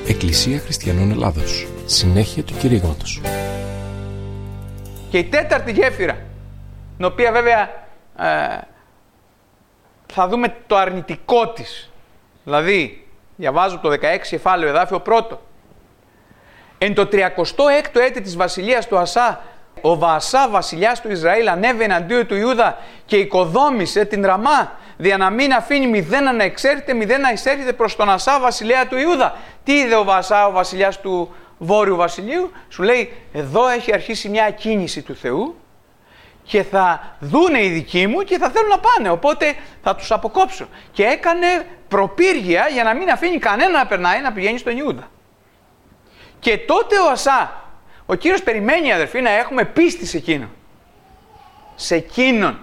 Εκκλησία Χριστιανών Ελλάδος. Συνέχεια του κηρύγματος. Και η τέταρτη γέφυρα, την οποία βέβαια θα δούμε το αρνητικό της. Δηλαδή, διαβάζω το 16 κεφάλαιο εδάφιο πρώτο. Εν το 36ο έτη της βασιλείας του Ασά, ο Βαασά βασιλιάς του Ισραήλ ανέβη εναντίον του Ιούδα και οικοδόμησε την Ραμά, δια να μην αφήνει μηδέν να εξέρχεται, μηδέν να εισέρχεται προς τον Ασά βασιλέα του Ιούδα. Τι είδε ο Βαασά, ο βασιλιάς του Βόρειου Βασιλείου? Σου λέει, εδώ έχει αρχίσει μια κίνηση του Θεού και θα δούνε οι δικοί μου και θα θέλουν να πάνε, οπότε θα τους αποκόψω. Και έκανε προπύργια για να μην αφήνει κανένα να περνάει, να πηγαίνει στον Ιούδα. Και τότε ο Ασά, ο Κύριος περιμένει, αδερφοί, να έχουμε πίστη σε εκείνον. Σε εκείνον.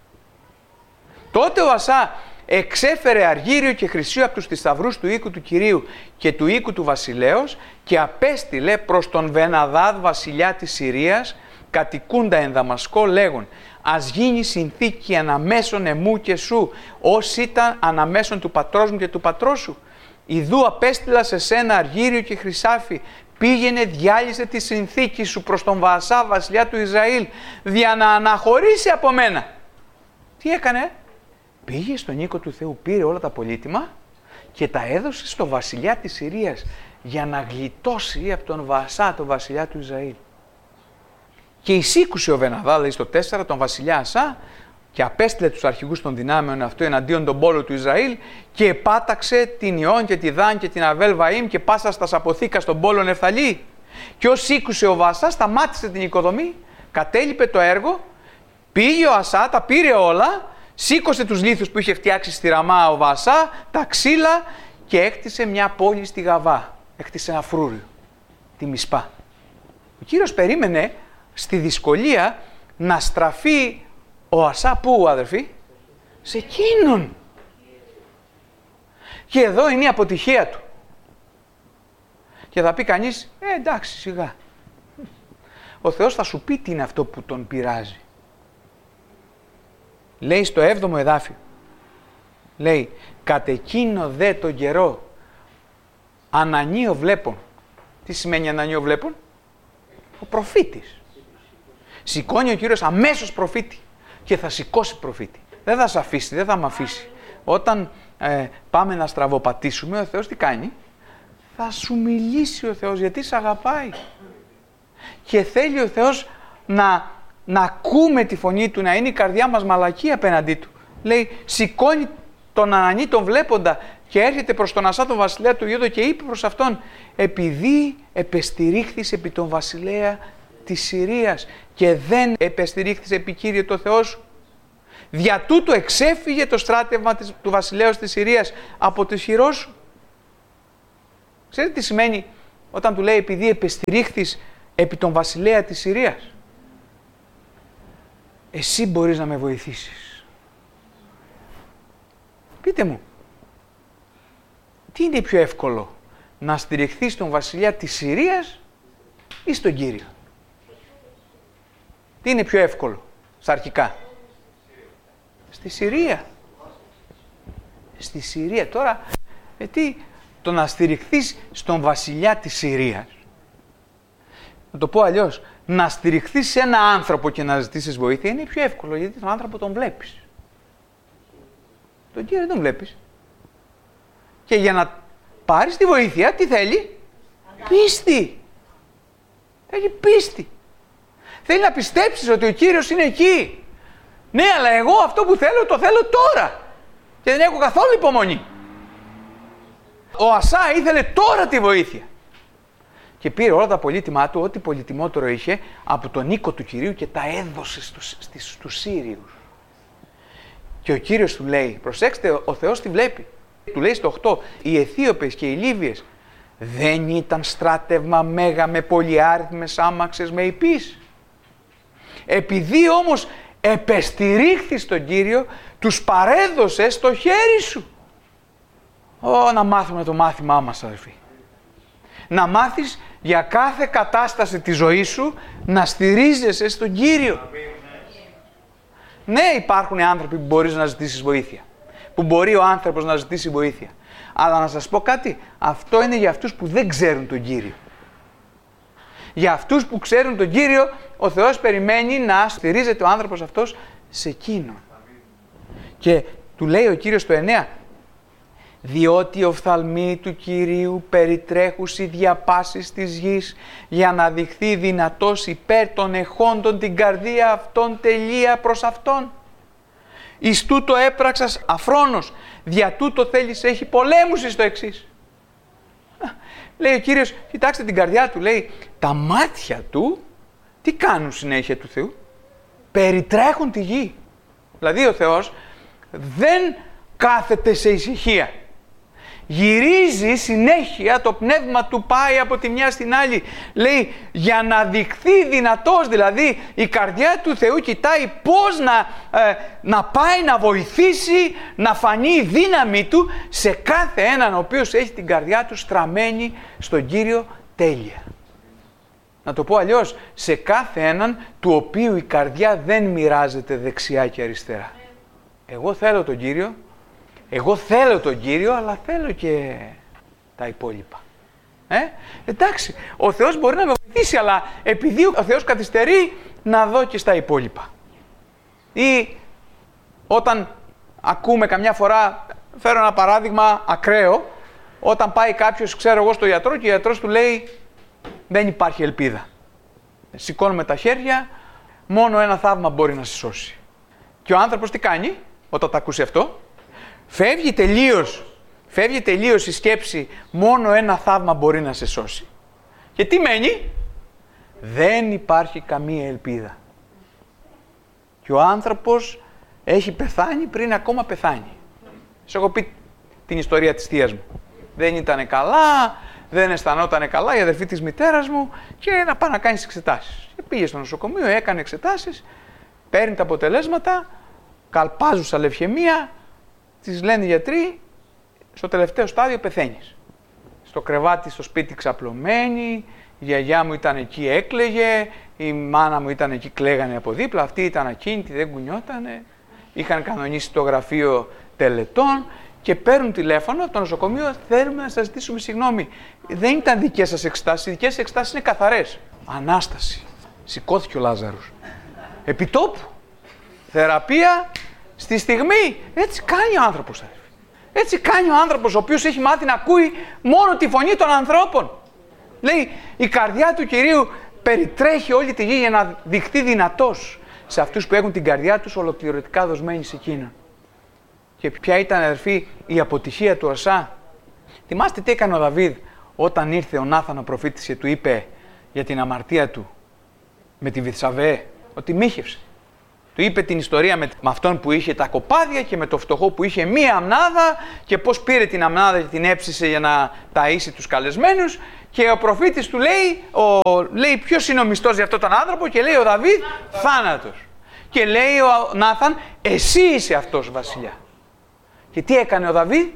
Τότε ο Ασά εξέφερε αργύριο και χρυσίο από τους θησαυρούς του οίκου του Κυρίου και του οίκου του βασιλέως και απέστειλε προς τον Βεναδάδ βασιλιά της Συρίας κατοικούντα εν Δαμασκό λέγον, ας γίνει συνθήκη αναμέσων εμού και σου, ως ήταν αναμέσων του πατρός μου και του πατρός σου. Ιδού απέστειλα σε σένα αργύριο και χρυσάφι, πήγαινε διάλυσε τη συνθήκη σου προς τον Βαασά βασιλιά του Ισραήλ, δια να αναχωρήσει από μένα. Τι έκανε? Πήγε στον οίκο του Θεού, πήρε όλα τα πολύτιμα και τα έδωσε στο βασιλιά της Συρίας για να γλιτώσει από τον Βαασά, τον βασιλιά του Ισραήλ. Και εισήκουσε ο Βεναδάδ, δηλαδή στο 4, τον βασιλιά Ασά και απέστειλε τους αρχηγούς των δυνάμεων αυτού εναντίον των πόλων του Ισραήλ και επάταξε την Ιών και τη Δάν και την Αβέλ Βαΐμ και πάσα στα αποθήκα των πόλων Νεφθαλή. Και ως ήκουσε ο Βαασά, σταμάτησε την οικοδομή, κατέλειπε το έργο, πήγε ο Ασά, τα πήρε όλα, σήκωσε τους λίθους που είχε φτιάξει στη Ραμά ο Βαασά, τα ξύλα και έκτισε μια πόλη στη Γαβά. Έκτισε ένα φρούριο, τη Μισπά. Ο Κύριος περίμενε στη δυσκολία να στραφεί ο Ασά πού, αδερφοί? Σε εκείνον. Και εδώ είναι η αποτυχία του. Και θα πει κανείς, εντάξει σιγά. Ο Θεός θα σου πει τι είναι αυτό που τον πειράζει. Λέει στο 7ο εδάφιο, λέει, κατ' εκείνο δε τον καιρό ανανείο βλέπων. Τι σημαίνει ανανείο βλέπων? Ο προφήτης. Σηκώνει ο Κύριος αμέσως προφήτη και θα σηκώσει προφήτη. Δεν θα σε αφήσει, δεν θα με αφήσει. Όταν πάμε να στραβοπατήσουμε, ο Θεός τι κάνει? Θα σου μιλήσει ο Θεός γιατί σε αγαπάει. Και θέλει ο Θεός να ακούμε τη φωνή Του, να είναι η καρδιά μας μαλακή απέναντί Του. Λέει, σηκώνει τον Ανανή τον βλέποντα και έρχεται προς τον Ασά τον βασιλέα του Ιούδα και είπε προς αυτόν, επειδή επεστηρίχθης επί τον βασιλέα της Συρίας και δεν επεστηρίχθης επί Κύριε το Θεό σου. Δια τούτου εξέφυγε το στράτευμα του βασιλέως της Συρίας από τη χειρό σου. Ξέρετε τι σημαίνει όταν του λέει επειδή επεστηρίχθης επί τον βασιλέα της Συρίας? Εσύ μπορείς να με βοηθήσεις. Πείτε μου, τι είναι πιο εύκολο, να στηριχθείς στον βασιλιά της Συρίας ή στον Κύριο? Τι είναι πιο εύκολο στα αρχικά? Στη Συρία. Στη Συρία. Τώρα, τι, το να στηριχθείς στον βασιλιά της Συρίας, να το πω αλλιώς, να στηριχθείς σε ένα άνθρωπο και να ζητήσεις βοήθεια είναι πιο εύκολο, γιατί τον άνθρωπο τον βλέπεις. Τον Κύριο δεν τον βλέπεις. Και για να πάρεις τη βοήθεια, τι θέλει? Πίστη. Θέλει πίστη. Θέλει να πιστέψεις ότι ο Κύριος είναι εκεί. Ναι, αλλά εγώ αυτό που θέλω, το θέλω τώρα. Και δεν έχω καθόλου υπομονή. Ο Ασά ήθελε τώρα τη βοήθεια. Και πήρε όλα τα πολύτιμά του, ό,τι πολυτιμότερο είχε, από τον οίκο του Κυρίου και τα έδωσε στους Σύριους. Και ο Κύριος του λέει, προσέξτε, ο Θεός τη βλέπει. Του λέει στο 8, οι Αιθίωπες και οι Λίβιες δεν ήταν στράτευμα μέγα με πολυάριθμες άμαξες με υπείς. Επειδή όμως επεστηρίχθης τον Κύριο, τους παρέδωσε στο χέρι σου. Να μάθουμε το μάθημά μας, αδελφοί. Να μάθεις για κάθε κατάσταση της ζωής σου να στηρίζεσαι στον Κύριο. Ναι, υπάρχουν άνθρωποι που μπορείς να ζητήσεις βοήθεια. που μπορεί ο άνθρωπος να ζητήσει βοήθεια. Αλλά να σας πω κάτι, αυτό είναι για αυτούς που δεν ξέρουν τον Κύριο. Για αυτούς που ξέρουν τον Κύριο, ο Θεός περιμένει να στηρίζεται ο άνθρωπος αυτός σε εκείνον. Και του λέει ο Κύριος στο 9, διότι οφθαλμοί του Κυρίου περιτρέχουσι διαπάσεις της γης, για να δειχθεί δυνατός υπέρ των εχόντων την καρδία αυτών τελεία προς αυτόν. Εις τούτο έπραξας αφρόνος, δια τούτο θέλεις έχει πολέμους εις το εξής. Λέει ο Κύριος, κοιτάξτε την καρδιά του, λέει, τα μάτια του τι κάνουν συνέχεια του Θεού? Περιτρέχουν τη γη. Δηλαδή ο Θεός δεν κάθεται σε ησυχία. Γυρίζει συνέχεια, το πνεύμα του πάει από τη μια στην άλλη. Λέει, για να δειχθεί δυνατός, δηλαδή η καρδιά του Θεού κοιτάει πώς να πάει να βοηθήσει, να φανεί η δύναμη του σε κάθε έναν ο οποίος έχει την καρδιά του στραμμένη στον Κύριο τέλεια. Να το πω αλλιώς, σε κάθε έναν του οποίου η καρδιά δεν μοιράζεται δεξιά και αριστερά. Εγώ θέλω τον Κύριο, αλλά θέλω και τα υπόλοιπα. Εντάξει, ο Θεός μπορεί να με βοηθήσει, αλλά επειδή ο Θεός καθυστερεί, να δω και στα υπόλοιπα. Ή όταν ακούμε καμιά φορά, φέρω ένα παράδειγμα ακραίο, όταν πάει κάποιος, ξέρω εγώ, στο γιατρό και ο γιατρός του λέει δεν υπάρχει ελπίδα. Σηκώνουμε τα χέρια, μόνο ένα θαύμα μπορεί να σε σώσει. Και ο άνθρωπος τι κάνει όταν τα ακούσει αυτό? Φεύγει τελείως η σκέψη, μόνο ένα θαύμα μπορεί να σε σώσει. Και τι μένει? Δεν υπάρχει καμία ελπίδα. Και ο άνθρωπος έχει πεθάνει πριν ακόμα πεθάνει. Σας έχω πει την ιστορία της θείας μου. Δεν ήταν καλά, δεν αισθανόταν καλά η αδερφή της μητέρας μου και να πάει να κάνει εξετάσεις. Και πήγε στο νοσοκομείο, έκανε εξετάσεις, παίρνει τα αποτελέσματα, καλπάζουσα λευχαιμία, της λένε οι γιατροί, στο τελευταίο στάδιο πεθαίνεις. Στο κρεβάτι, στο σπίτι ξαπλωμένη, η γιαγιά μου ήταν εκεί, έκλαιγε, η μάνα μου ήταν εκεί, κλαίγανε από δίπλα, αυτή ήταν ακίνητη, δεν κουνιότανε. Είχαν κανονίσει το γραφείο τελετών και παίρνουν τηλέφωνο από το νοσοκομείο, θέλουμε να σας ζητήσουμε συγγνώμη. Δεν ήταν δικές σας εξετάσεις, οι δικές σας εξετάσεις είναι καθαρές. Ανάσταση. Σηκώθηκε ο Λάζαρος. Επιτόπου. Θεραπεία στη στιγμή. Έτσι κάνει ο άνθρωπος. Έτσι κάνει ο άνθρωπος ο οποίος έχει μάθει να ακούει μόνο τη φωνή των ανθρώπων. Λέει, η καρδιά του Κυρίου περιτρέχει όλη τη γη για να δειχθεί δυνατός σε αυτούς που έχουν την καρδιά τους ολοκληρωτικά δοσμένη σε εκείνον. Και ποια ήταν, αδερφοί, η αποτυχία του Ασά? Θυμάστε τι έκανε ο Δαβίδ όταν ήρθε ο Νάθαν ο προφήτης και του είπε για την αμαρτία του με τη Βηθσαβέ, ότι μύχευσε. Του είπε την ιστορία με αυτόν που είχε τα κοπάδια και με το φτωχό που είχε μία αμνάδα και πώς πήρε την αμνάδα και την έψησε για να ταΐσει τους καλεσμένους, και ο προφήτης του λέει ποιος είναι ο μισθός για αυτόν τον άνθρωπο, και λέει ο Δαβίδ θάνατος. Και λέει ο Νάθαν, εσύ είσαι αυτός βασιλιά. Και τι έκανε ο Δαβίδ?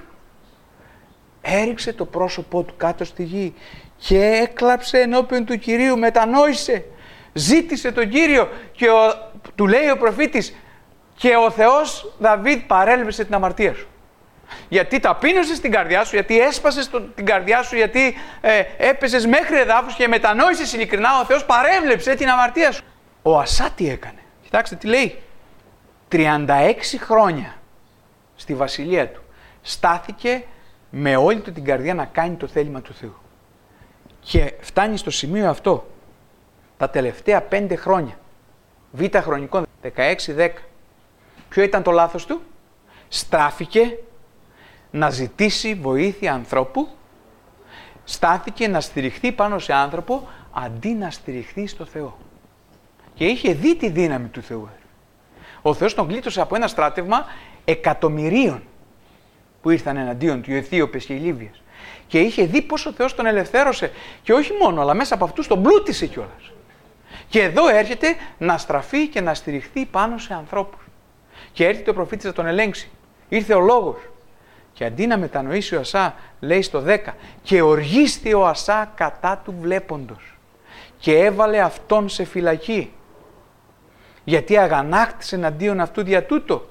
Έριξε το πρόσωπό του κάτω στη γη και έκλαψε ενώπιον του Κυρίου, μετανόησε, ζήτησε τον Κύριο και του λέει ο προφήτης, και ο Θεός, Δαβίδ, παρέλβησε την αμαρτία σου. Γιατί ταπείνωσες την καρδιά σου, γιατί έσπασες την καρδιά σου, γιατί έπεσες μέχρι εδάφους και μετανόησες ειλικρινά, ο Θεός παρέβλεψε την αμαρτία σου. Ο Ασά τι έκανε? Κοιτάξτε τι λέει. 36 χρόνια στη βασιλεία του στάθηκε με όλη του την καρδιά να κάνει το θέλημα του Θεού. Και φτάνει στο σημείο αυτό τα τελευταία 5 χρόνια, β' χρονικών 16-10. Ποιο ήταν το λάθος του? Στράφηκε να ζητήσει βοήθεια ανθρώπου, στάθηκε να στηριχθεί πάνω σε άνθρωπο αντί να στηριχθεί στο Θεό. Και είχε δει τη δύναμη του Θεού. Ο Θεός τον γλίτωσε από ένα στράτευμα εκατομμυρίων που ήρθαν εναντίον του, οι Αιθίωπες και οι Λίβιες. Και είχε δει πώς ο Θεός τον ελευθέρωσε, και όχι μόνο, αλλά μέσα από αυτούς τον πλούτησε κιόλας. Και εδώ έρχεται να στραφεί και να στηριχθεί πάνω σε ανθρώπους. Και έρχεται ο προφήτης να τον ελέγξει. Ήρθε ο λόγος. Και αντί να μετανοήσει ο Ασά, λέει στο 10, και οργίστη ο Ασά κατά του βλέποντος και έβαλε αυτόν σε φυλακή, γιατί αγανάκτησε εναντίον αυτού δια τούτο,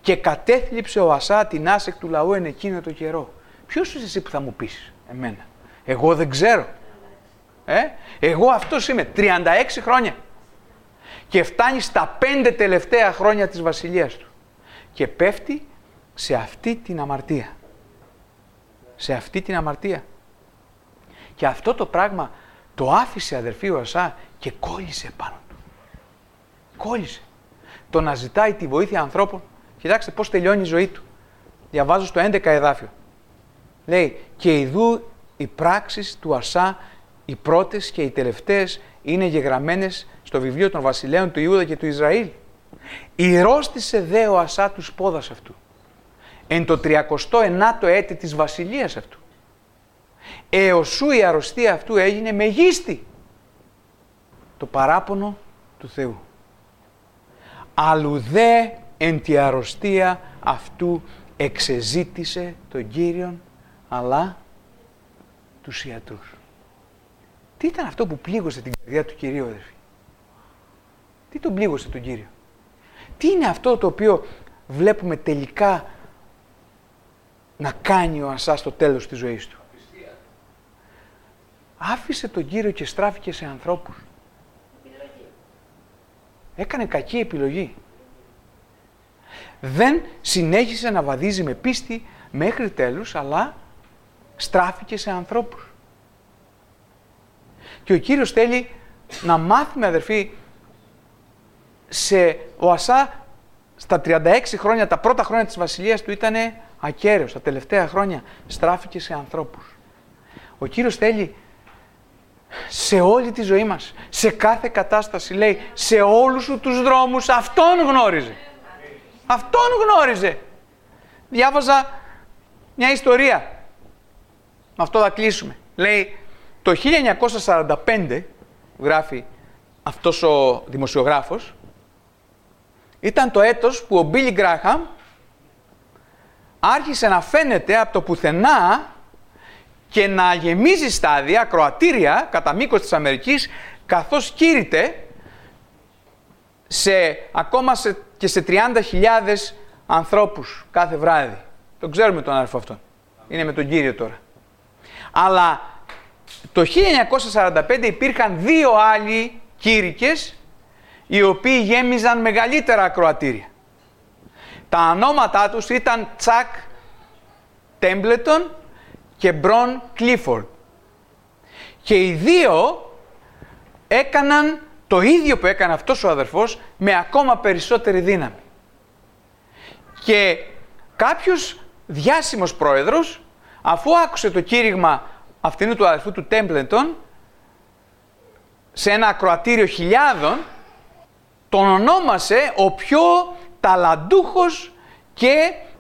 και κατέθλιψε ο Ασά την άσεκ του λαού εν εκείνο το καιρό. Ποιος είσαι εσύ που θα μου πεις εμένα? Εγώ δεν ξέρω. Εγώ αυτός είμαι, 36 χρόνια. Και φτάνει στα 5 τελευταία χρόνια της βασιλείας του. Και πέφτει σε αυτή την αμαρτία. Σε αυτή την αμαρτία. Και αυτό το πράγμα το άφησε, αδερφοί, ο Ασά και κόλλησε πάνω του. Κόλλησε. Το να ζητάει τη βοήθεια ανθρώπων. Κοιτάξτε πώς τελειώνει η ζωή του. Διαβάζω στο 11 εδάφιο. Λέει, και ιδού οι πράξεις του Ασά, οι πρώτες και οι τελευταίες, είναι γεγραμμένες στο βιβλίο των βασιλέων του Ιούδα και του Ισραήλ. Ηρώστησε δε ο Ασά τους πόδας αυτού, εν το 39ο έτη της βασιλείας αυτού. Εωσού η αρρωστία αυτού έγινε μεγίστη. Το παράπονο του Θεού. Αλλουδέ εν τη αρρωστία αυτού εξεζήτησε τον Κύριον, αλλά τους ιατρούς. Τι ήταν αυτό που πλήγωσε την καρδιά του Κυρίου, αδερφοί? Τι τον πλήγωσε τον Κύριο? Τι είναι αυτό το οποίο βλέπουμε τελικά να κάνει ο Ασά στο τέλος της ζωής του? Άφησε τον Κύριο και στράφηκε σε ανθρώπους. Έκανε κακή επιλογή. Δεν συνέχισε να βαδίζει με πίστη μέχρι τέλους, αλλά στράφηκε σε ανθρώπους. Και ο Κύριος θέλει να μάθουμε, αδερφοί, ο Ασά στα 36 χρόνια, τα πρώτα χρόνια της βασιλείας του ήταν ακέραιος. Τα τελευταία χρόνια στράφηκε σε ανθρώπους. Ο Κύριος θέλει σε όλη τη ζωή μας, σε κάθε κατάσταση, λέει, σε όλους σου τους δρόμους Αυτόν γνώριζε. Αυτόν γνώριζε. Διάβαζα μια ιστορία. Με αυτό θα κλείσουμε. Λέει, το 1945, γράφει αυτός ο δημοσιογράφος, ήταν το έτος που ο Μπίλι Γκράχαμ άρχισε να φαίνεται από το πουθενά και να γεμίζει στάδια, ακροατήρια, κατά μήκος της Αμερικής, καθώς κήρυτε και σε 30.000 ανθρώπους κάθε βράδυ. Το ξέρουμε τον αδερφό αυτόν. Είναι με τον Κύριο τώρα. Αλλά το 1945 υπήρχαν 2 άλλοι κήρυκες οι οποίοι γέμιζαν μεγαλύτερα ακροατήρια. Τα ονόματά τους ήταν Τσακ Τέμπλετον και Μπρον Κλίφορντ. Και οι 2 έκαναν το ίδιο που έκανε αυτός ο αδερφός με ακόμα περισσότερη δύναμη. Και κάποιος διάσημος πρόεδρος, αφού άκουσε το κήρυγμα αυτού του αδερφού του Τέμπλετον σε ένα ακροατήριο χιλιάδων, τον ονόμασε ο πιο ταλαντούχος και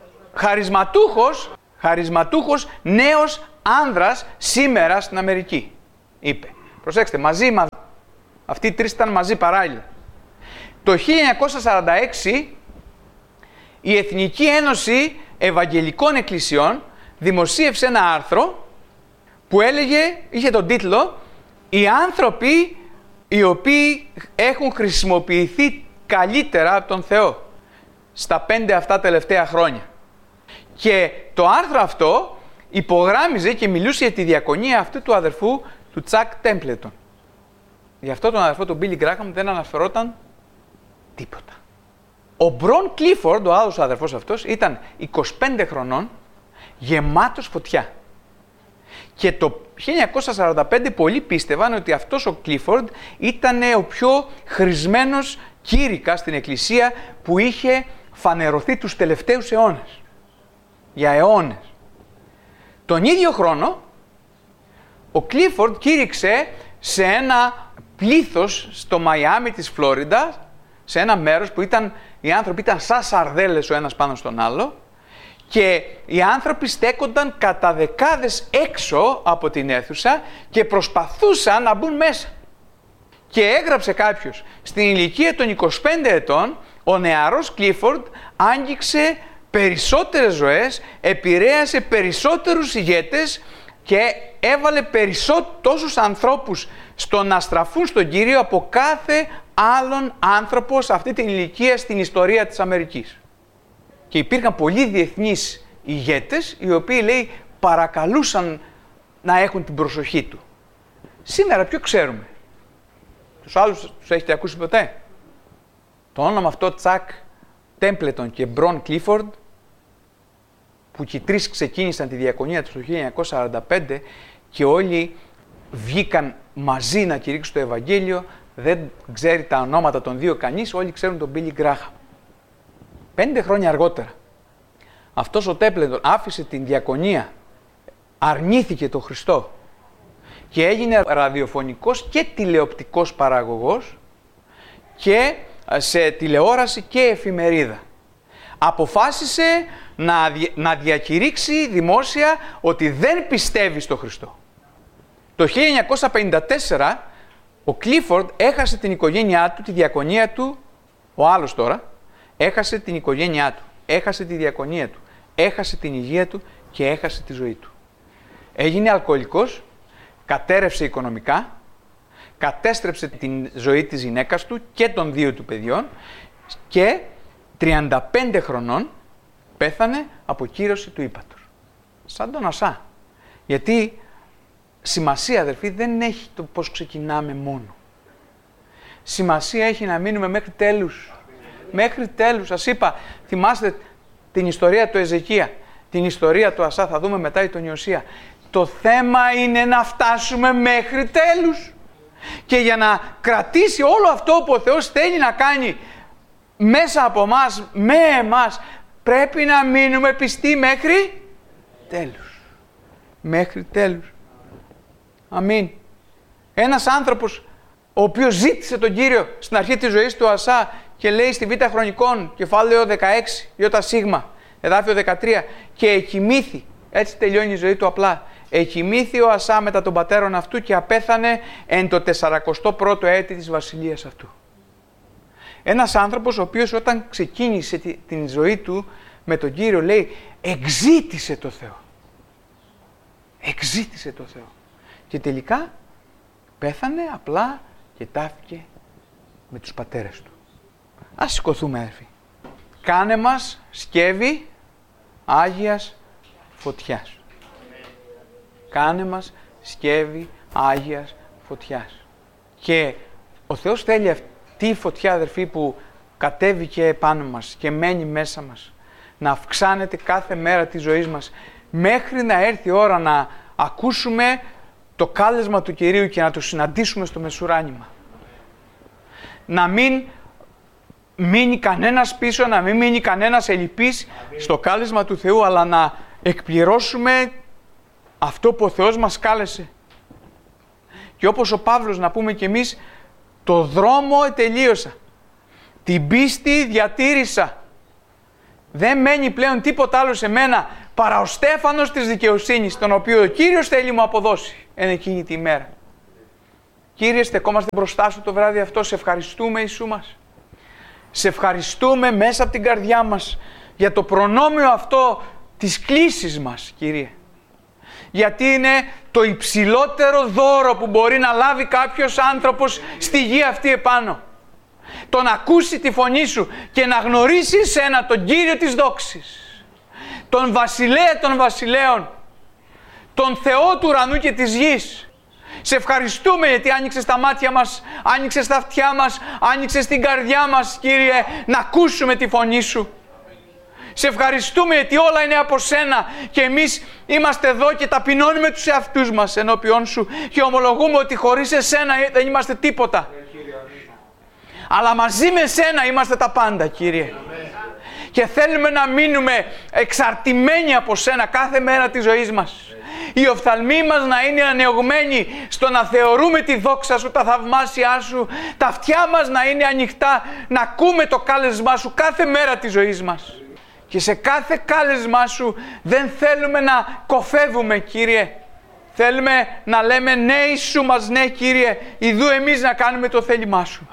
χαρισματούχος νέος άνδρας σήμερα στην Αμερική, είπε. Προσέξτε, αυτοί οι 3 ήταν μαζί παράλληλα. Το 1946 η Εθνική Ένωση Ευαγγελικών Εκκλησιών δημοσίευσε ένα άρθρο που είχε τον τίτλο «Οι άνθρωποι οι οποίοι έχουν χρησιμοποιηθεί καλύτερα από τον Θεό στα 5 αυτά τελευταία χρόνια». Και το άρθρο αυτό υπογράμμιζε και μιλούσε για τη διακονία αυτού του αδερφού του Τσακ Τέμπλετον. Γι' αυτό τον αδερφό του Μπίλι Γκράχαμ δεν αναφερόταν τίποτα. Ο Μπρον Κλίφορντ, ο άλλος αδερφός αυτός, ήταν 25 χρονών, γεμάτος φωτιά. Και το 1945 πολλοί πίστευαν ότι αυτός ο Κλίφορντ ήταν ο πιο χρησμένος κήρυκας στην Εκκλησία που είχε φανερωθεί τους τελευταίους αιώνες. Για αιώνες. Τον ίδιο χρόνο, ο Κλίφορντ κήρυξε σε ένα πλήθος στο Μαϊάμι της Φλόριντα, σε ένα μέρος που οι άνθρωποι ήταν σαν σαρδέλες ο ένας πάνω στον άλλο και οι άνθρωποι στέκονταν κατά δεκάδες έξω από την αίθουσα και προσπαθούσαν να μπουν μέσα. Και έγραψε κάποιος, στην ηλικία των 25 ετών, ο νεαρός Κλίφορντ άγγιξε περισσότερες ζωές, επηρέασε περισσότερους ηγέτες και έβαλε τόσους ανθρώπους στο να στραφούν στον Κύριο από κάθε άλλον άνθρωπο σε αυτή την ηλικία στην ιστορία της Αμερικής. Και υπήρχαν πολλοί διεθνείς ηγέτες, οι οποίοι, λέει, παρακαλούσαν να έχουν την προσοχή του. Σήμερα ποιο ξέρουμε? Τους άλλους τους έχετε ακούσει ποτέ? Το όνομα αυτό, Τσακ Τέμπλετον και Μπρον Κλίφορντ, που και οι τρεις ξεκίνησαν τη διακονία τους το 1945 και όλοι βγήκαν μαζί να κηρύξουν το Ευαγγέλιο. Δεν ξέρει τα ονόματα των δύο κανείς, όλοι ξέρουν τον Μπίλι Γκράχαμ. 5 χρόνια αργότερα, αυτός ο Τέμπλετον άφησε την διακονία, αρνήθηκε τον Χριστό και έγινε ραδιοφωνικός και τηλεοπτικός παραγωγός και σε τηλεόραση και εφημερίδα. Αποφάσισε να διακηρύξει δημόσια ότι δεν πιστεύει στο Χριστό. Το 1954 ο Κλίφορντ έχασε την οικογένειά του, τη διακονία του, ο άλλος τώρα, έχασε την οικογένειά του, έχασε τη διακονία του, έχασε την υγεία του και έχασε τη ζωή του. Έγινε αλκοολικός, κατέρευσε οικονομικά, κατέστρεψε την ζωή της γυναίκας του και των 2 του παιδιών και 35 χρονών πέθανε από κύρωση του ύπατος. Σαν τον Ασά. Γιατί σημασία, αδερφοί, δεν έχει το πώς ξεκινάμε μόνο. Σημασία έχει να μείνουμε μέχρι τέλους. Μέχρι τέλους. Σας είπα, θυμάστε την ιστορία του Εζεκία, την ιστορία του Ασά, θα δούμε μετά τον Ιωσία. Το θέμα είναι να φτάσουμε μέχρι τέλους. Και για να κρατήσει όλο αυτό που ο Θεός θέλει να κάνει μέσα από εμάς, με εμάς, πρέπει να μείνουμε πιστοί μέχρι τέλους. Μέχρι τέλους. Αμήν. Ένας άνθρωπος ο οποίος ζήτησε τον Κύριο στην αρχή της ζωής του Ασά και λέει στη Β' Χρονικών, κεφάλαιο 16, Ιώτα Σίγμα, εδάφιο 13, και εκοιμήθη, έτσι τελειώνει η ζωή του απλά, εκοιμήθη ο Ασά μετά τον πατέρον αυτού και απέθανε εν το 41ο έτη της βασιλείας αυτού. Ένας άνθρωπος ο οποίος όταν ξεκίνησε την ζωή του με τον Κύριο, λέει, εξήτησε το Θεό. Εξήτησε το Θεό. Και τελικά πέθανε απλά και τάφηκε με τους πατέρες του. Ας σηκωθούμε, αδερφοί. Κάνε μας σκεύη Άγιας φωτιάς. Κάνε μας σκεύη Άγιας φωτιάς. Και ο Θεός θέλει αυτή η φωτιά, αδερφοί, που κατέβηκε επάνω μας και μένει μέσα μας, να αυξάνεται κάθε μέρα της ζωής μας, μέχρι να έρθει η ώρα να ακούσουμε το κάλεσμα του Κυρίου και να το συναντήσουμε στο μεσουράνημα. Να μην μείνει κανένας πίσω, να μην μείνει κανένας ελλειπής στο κάλεσμα του Θεού, αλλά να εκπληρώσουμε αυτό που ο Θεός μας κάλεσε. Και όπως ο Παύλος, να πούμε κι εμείς, το δρόμο ετελείωσα, την πίστη διατήρησα. Δεν μένει πλέον τίποτα άλλο σε μένα παρά ο στέφανος της δικαιοσύνης, τον οποίο ο Κύριος θέλει μου αποδώσει εν εκείνη τη ημέρα. Κύριε, στεκόμαστε μπροστά σου το βράδυ αυτό, σε ευχαριστούμε, Ιησού μας. Σε ευχαριστούμε μέσα από την καρδιά μας για το προνόμιο αυτό της κλήσης μας, Κύριε. Γιατί είναι το υψηλότερο δώρο που μπορεί να λάβει κάποιος άνθρωπος στη γη αυτή επάνω. Το να ακούσει τη φωνή σου και να γνωρίσει εσένα, τον Κύριο της δόξης, τον Βασιλέα των Βασιλέων, τον Θεό του ουρανού και της γης. Σε ευχαριστούμε γιατί άνοιξες τα μάτια μας, άνοιξες τα αυτιά μας, άνοιξες την καρδιά μας, Κύριε, να ακούσουμε τη φωνή σου. Σε ευχαριστούμε γιατί όλα είναι από σένα και εμείς είμαστε εδώ και ταπεινώνουμε τους εαυτούς μας ενώπιόν σου και ομολογούμε ότι χωρίς εσένα δεν είμαστε τίποτα. Αλλά μαζί με σένα είμαστε τα πάντα, Κύριε. Και θέλουμε να μείνουμε εξαρτημένοι από σένα κάθε μέρα της ζωής μας. Οι οφθαλμοί μας να είναι ανεωγμένοι στο να θεωρούμε τη δόξα σου, τα θαυμάσια σου, τα αυτιά μας να είναι ανοιχτά, να ακούμε το κάλεσμά σου κάθε μέρα της ζωής μας. Και σε κάθε κάλεσμά σου δεν θέλουμε να κοφεύουμε, Κύριε. Θέλουμε να λέμε ναι Ιησού μας, ναι Κύριε, ιδού εμείς να κάνουμε το θέλημά σου.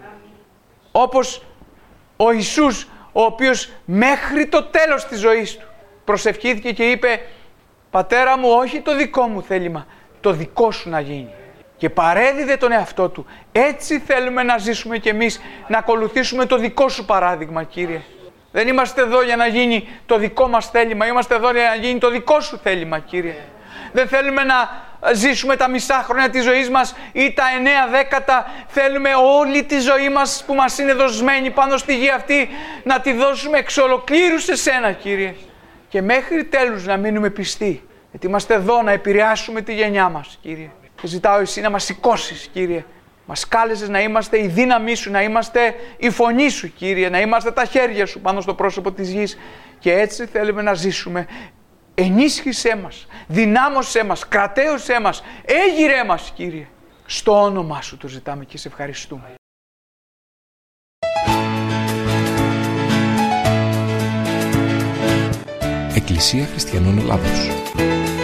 Όπως ο Ιησούς, ο οποίος μέχρι το τέλος της ζωής του προσευχήθηκε και είπε, Πατέρα μου, όχι το δικό μου θέλημα, το δικό σου να γίνει. Και παρέδιδε τον εαυτό του. Έτσι θέλουμε να ζήσουμε κι εμείς, να ακολουθήσουμε το δικό σου παράδειγμα, Κύριε. Δεν είμαστε εδώ για να γίνει το δικό μας θέλημα, είμαστε εδώ για να γίνει το δικό σου θέλημα, Κύριε. Δεν θέλουμε να ζήσουμε τα μισά χρόνια της ζωής μας ή τα 9/10. Θέλουμε όλη τη ζωή μας που μας είναι δοσμένη πάνω στη γη αυτή να τη δώσουμε εξ ολοκλήρου σε σένα, Κύριε. Και μέχρι τέλους να μείνουμε πιστοί, γιατί είμαστε εδώ να επηρεάσουμε τη γενιά μας, Κύριε. Και ζητάω εσύ να μας σηκώσεις, Κύριε. Μας κάλεσες να είμαστε η δύναμή σου, να είμαστε η φωνή σου, Κύριε, να είμαστε τα χέρια σου πάνω στο πρόσωπο της γης. Και έτσι θέλουμε να ζήσουμε. Ενίσχυσέ μας, δυνάμωσέ μας, κρατέωσέ μας, έγειρέ μας, Κύριε. Στο όνομά σου το ζητάμε και σε ευχαριστούμε. Εκκλησία Χριστιανών Ελλάδος.